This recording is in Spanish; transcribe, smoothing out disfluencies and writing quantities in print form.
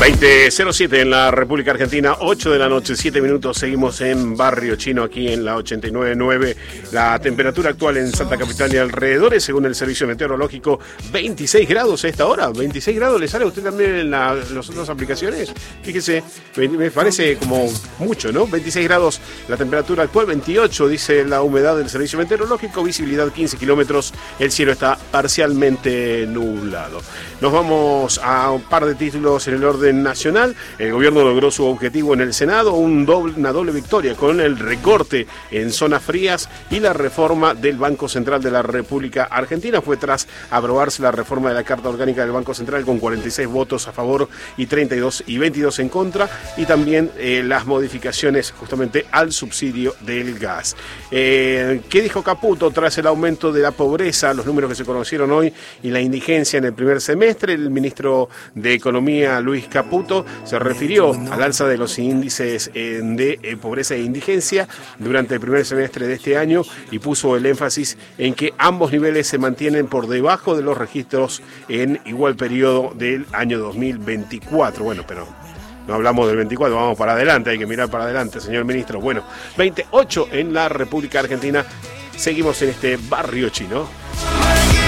20:07 en la República Argentina, 8 de la noche, 7 minutos. Seguimos en Barrio Chino, aquí en la 89.9. La temperatura actual en Salta Capital y alrededores, según el servicio meteorológico, 26 grados a esta hora. 26 grados, ¿le sale a usted también en las otras aplicaciones? Fíjese, me parece como mucho, ¿no? 26 grados la temperatura actual, 28 dice la humedad del servicio meteorológico, visibilidad 15 kilómetros, el cielo está parcialmente nublado. Nos vamos a un par de títulos en el orden nacional. El gobierno logró su objetivo en el Senado, una doble victoria con el recorte en zonas frías y la reforma del Banco Central de la República Argentina. Fue tras aprobarse la reforma de la Carta Orgánica del Banco Central con 46 votos a favor y 32 y 22 en contra, y también las modificaciones justamente al subsidio del gas. ¿Qué dijo Caputo tras el aumento de la pobreza, los números que se conocieron hoy y la indigencia en el primer semestre? El ministro de Economía, Luis Caputo, se refirió al alza de los índices de pobreza e indigencia durante el primer semestre de este año y puso el énfasis en que ambos niveles se mantienen por debajo de los registros en igual periodo del año 2024. Bueno, pero no hablamos del 24, vamos para adelante, hay que mirar para adelante, señor ministro. Bueno, 28 en la República Argentina, seguimos en este Barrio Chino.